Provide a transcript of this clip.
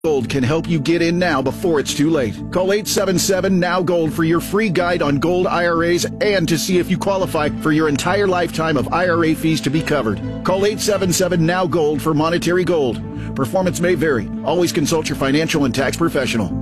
Gold can help you get in now before it's too late. Call 877-NOW-GOLD for your free guide on gold IRAs and to see if you qualify for your entire lifetime of IRA fees to be covered. Call 877-NOW-GOLD for monetary gold. Performance may vary. Always consult your financial and tax professional.